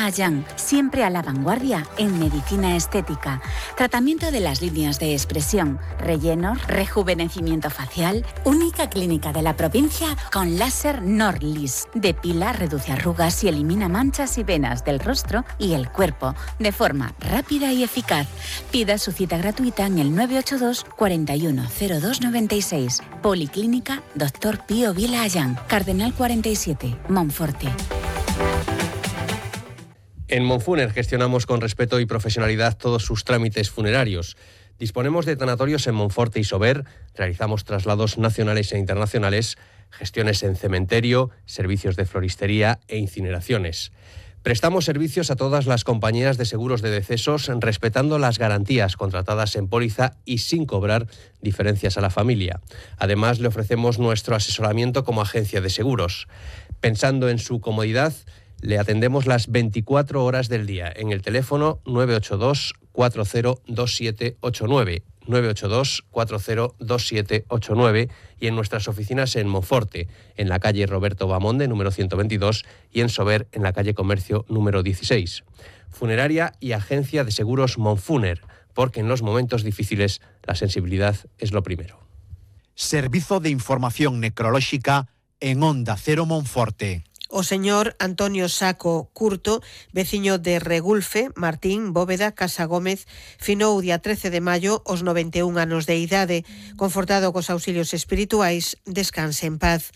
Ayán, siempre a la vanguardia en medicina estética. Tratamiento de las líneas de expresión, rellenos, rejuvenecimiento facial. Única clínica de la provincia con láser Norlis. Depila, reduce arrugas y elimina manchas y venas del rostro y el cuerpo de forma rápida y eficaz. Pida su cita gratuita en el 982 410296. Policlínica Dr. Pío Vila Ayán, Cardenal 47, Monforte. En Monfuner gestionamos con respeto y profesionalidad todos sus trámites funerarios. Disponemos de tanatorios en Monforte y Sober, realizamos traslados nacionales e internacionales, gestiones en cementerio, servicios de floristería e incineraciones. Prestamos servicios a todas las compañías de seguros de decesos, respetando las garantías contratadas en póliza y sin cobrar diferencias a la familia. Además, le ofrecemos nuestro asesoramiento como agencia de seguros. Pensando en su comodidad, le atendemos las 24 horas del día en el teléfono 982 402789, 982 402789 y en nuestras oficinas en Monforte, en la calle Roberto Bamonde, número 122, y en Sober, en la calle Comercio, número 16. Funeraria y agencia de seguros Monfuner, porque en los momentos difíciles la sensibilidad es lo primero. Servizo de Información Necrolóxica en Onda Cero Monforte. O señor Antonio Saco Curto, veciño de Regulfe, Martín, Bóveda, Casa Gómez, finou día 13 de maio os 91 anos de idade. Confortado cos auxilios espirituais, descanse en paz.